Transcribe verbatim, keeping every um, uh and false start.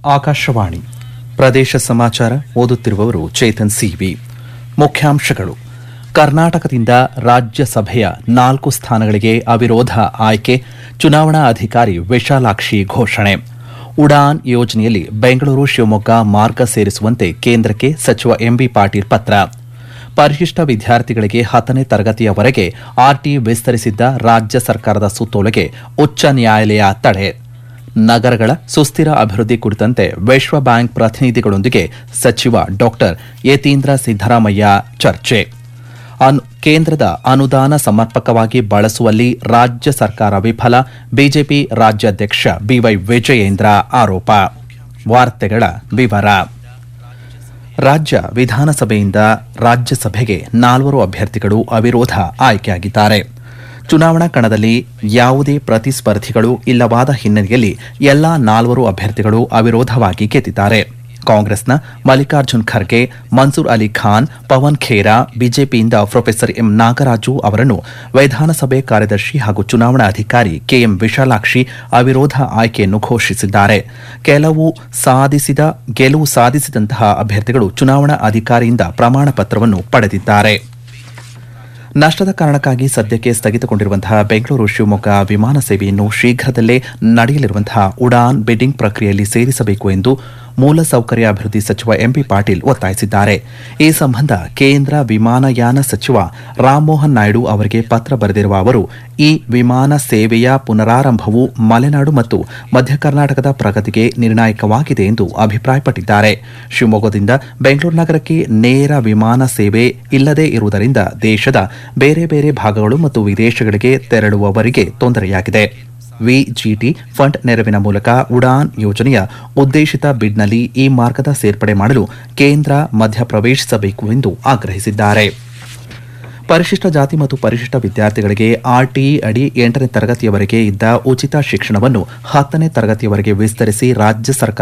ಆಕಾಶವಾಣಿ ಪ್ರದೇಶ ಸಮಾಚಾರ ಓದುತ್ತಿರುವವರು ಚೇತನ್ ಸಿವಿ. ಮುಖ್ಯಾಂಶಗಳು: ಕರ್ನಾಟಕದಿಂದ ರಾಜ್ಯಸಭೆಯ ನಾಲ್ಕು ಸ್ಥಾನಗಳಿಗೆ ಅವಿರೋಧ ಆಯ್ಕೆ, ಚುನಾವಣಾ ಅಧಿಕಾರಿ ವಿಶಾಲಾಕ್ಷಿ ಘೋಷಣೆ. ಉಡಾನ್ ಯೋಜನೆಯಲ್ಲಿ ಬೆಂಗಳೂರು ಶಿವಮೊಗ್ಗ ಮಾರ್ಗ ಸೇರಿಸುವಂತೆ ಕೇಂದ್ರಕ್ಕೆ ಸಚಿವ ಎಂಬಿ ಪಾಟೀಲ್ ಪತ್ರ. ಪರಿಶಿಷ್ಟ ವಿದ್ಯಾರ್ಥಿಗಳಿಗೆ ಹತ್ತನೇ ತರಗತಿಯವರೆಗೆ ಆರ್ಟಿ ವಿಸ್ತರಿಸಿದ್ದ ರಾಜ್ಯ ಸರ್ಕಾರದ ಸುತ್ತೋಲೆಗೆ ಉಚ್ಚ ನ್ಯಾಯಾಲಯ ತಡೆ. ನಗರಗಳ ಸುಸ್ಥಿರ ಅಭಿವೃದ್ಧಿ ಕುರಿತಂತೆ ವಿಶ್ವ ಬ್ಯಾಂಕ್ ಪ್ರತಿನಿಧಿಗಳೊಂದಿಗೆ ಸಚಿವ ಡಾ ಯತೀಂದ್ರ ಸಿದ್ದರಾಮಯ್ಯ ಚರ್ಚೆ. ಕೇಂದ್ರದ ಅನುದಾನ ಸಮರ್ಪಕವಾಗಿ ಬಳಸುವಲ್ಲಿ ರಾಜ್ಯ ಸರ್ಕಾರ ವಿಫಲ, ಬಿಜೆಪಿ ರಾಜ್ಯಾಧ್ಯಕ್ಷ ಬಿವೈ ವಿಜಯೇಂದ್ರ ಆರೋಪ. ವಾರ್ತೆಗಳ ವಿವರ. ರಾಜ್ಯ ವಿಧಾನಸಭೆಯಿಂದ ರಾಜ್ಯಸಭೆಗೆ ನಾಲ್ವರು ಅಭ್ಯರ್ಥಿಗಳು ಅವಿರೋಧ ಆಯ್ಕೆಯಾಗಿದ್ದಾರೆ. ಚುನಾವಣಾ ಕಣದಲ್ಲಿ ಯಾವುದೇ ಪ್ರತಿಸ್ಪರ್ಧಿಗಳು ಇಲ್ಲವಾದ ಹಿನ್ನೆಲೆಯಲ್ಲಿ ಎಲ್ಲಾ ನಾಲ್ವರು ಅಭ್ಯರ್ಥಿಗಳು ಅವಿರೋಧವಾಗಿ ಗೆದ್ದಿದ್ದಾರೆ. ಕಾಂಗ್ರೆಸ್ನ ಮಲ್ಲಿಕಾರ್ಜುನ್ ಖರ್ಗೆ, ಮನ್ಸೂರ್ ಅಲಿ ಖಾನ್, ಪವನ್ ಖೇರಾ, ಬಿಜೆಪಿಯಿಂದ ಪ್ರೊಫೆಸರ್ ಎಂ ನಾಗರಾಜು ಅವರನ್ನು ವಿಧಾನಸಭೆ ಕಾರ್ಯದರ್ಶಿ ಹಾಗೂ ಚುನಾವಣಾ ಅಧಿಕಾರಿ ಕೆಎಂ ವಿಶಾಲಾಕ್ಷಿ ಅವಿರೋಧ ಆಯ್ಕೆಯನ್ನು ಘೋಷಿಸಿದ್ದಾರೆ. ಕೆಲವು ಸಾಧಿಸಿದ ಗೆಲುವು ಸಾಧಿಸಿದಂತಹ ಅಭ್ಯರ್ಥಿಗಳು ಚುನಾವಣಾ ಅಧಿಕಾರಿಯಿಂದ ಪ್ರಮಾಣ ಪತ್ರವನ್ನು ಪಡೆದಿದ್ದಾರೆ. ನಷ್ಟದ ಕಾರಣಕ್ಕಾಗಿ ಸದ್ಯಕ್ಕೆ ಸ್ಥಗಿತಗೊಂಡಿರುವಂತಹ ಬೆಂಗಳೂರು ಶಿವಮೊಗ್ಗ ವಿಮಾನ ಸೇವೆಯನ್ನು ಶೀಘ್ರದಲ್ಲೇ ನಡೆಯಲಿರುವಂತಹ ಉಡಾನ್ ಬಿಡ್ಡಿಂಗ್ ಪ್ರಕ್ರಿಯೆಯಲ್ಲಿ ಸೇರಿಸಬೇಕು ಎಂದು ಮೂಲಸೌಕರ್ಯ ಅಭಿವೃದ್ಧಿ ಸಚಿವ ಎಂಬಿ ಪಾಟೀಲ್ ಒತ್ತಾಯಿಸಿದ್ದಾರೆ. ಈ ಸಂಬಂಧ ಕೇಂದ್ರ ವಿಮಾನಯಾನ ಸಚಿವ ರಾಮಮೋಹನ್ ನಾಯ್ಡು ಅವರಿಗೆ ಪತ್ರ ಬರೆದಿರುವ ಅವರು, ಈ ವಿಮಾನ ಸೇವೆಯ ಪುನರಾರಂಭವು ಮಲೆನಾಡು ಮತ್ತು ಮಧ್ಯ ಕರ್ನಾಟಕದ ಪ್ರಗತಿಗೆ ನಿರ್ಣಾಯಕವಾಗಿದೆ ಎಂದು ಅಭಿಪ್ರಾಯಪಟ್ಟಿದ್ದಾರೆ. ಶಿವಮೊಗ್ಗದಿಂದ ಬೆಂಗಳೂರು ನಗರಕ್ಕೆ ನೇರ ವಿಮಾನ ಸೇವೆ ಇಲ್ಲದೇ ಇರುವುದರಿಂದ ದೇಶದ ಬೇರೆ ಬೇರೆ ಭಾಗಗಳು ಮತ್ತು ವಿದೇಶಗಳಿಗೆ ತೆರಳುವವರಿಗೆ ತೊಂದರೆಯಾಗಿದೆ. ವಿಜಿಟಿ ಫಂಡ್ ನೆರವಿನ ಮೂಲಕ ಉಡಾನ್ ಯೋಜನೆಯ ಉದ್ದೇಶಿತ ಬಿಡ್ನಲ್ಲಿ ಈ ಮಾರ್ಗದ ಸೇರ್ಪಡೆ ಮಾಡಲು ಕೇಂದ್ರ ಮಧ್ಯಪ್ರವೇಶಿಸಬೇಕು ಎಂದು ಆಗ್ರಹಿಸಿದ್ದಾರೆ. ಪರಿಶಿಷ್ಟ ಜಾತಿ ಮತ್ತು ಪರಿಶಿಷ್ಟ ವಿದ್ಯಾರ್ಥಿಗಳಿಗೆ ಆರ್ಟಿಇ ಅಡಿ ಎಂಟನೇ ತರಗತಿಯವರೆಗೆ ಇದ್ದ ಉಚಿತ ಶಿಕ್ಷಣವನ್ನು ಹತ್ತನೇ ತರಗತಿಯವರೆಗೆ ವಿಸ್ತರಿಸಿ ರಾಜ್ಯ ಸರ್ಕಾರ